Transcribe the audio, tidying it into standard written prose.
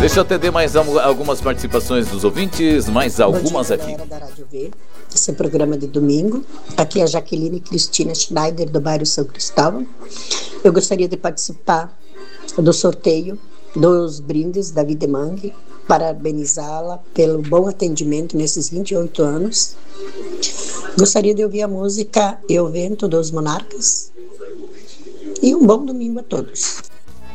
Deixa eu atender mais algumas participações dos ouvintes, mais algumas Bom dia, aqui. galera da Rádio V, esse programa de domingo. Aqui é a Jaqueline Cristina Schneider, do bairro São Cristóvão. Eu gostaria de participar do sorteio dos brindes da Vida Mangue, parabenizá-la pelo bom atendimento nesses 28 anos. Gostaria de ouvir a música Eu Vento dos Monarcas. E um bom domingo a todos.